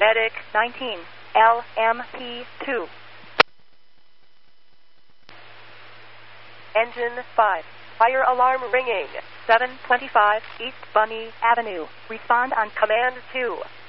Medic 19, LMP2. Engine 5. Fire alarm ringing. 725 East Bunny Avenue. Respond on Command 2.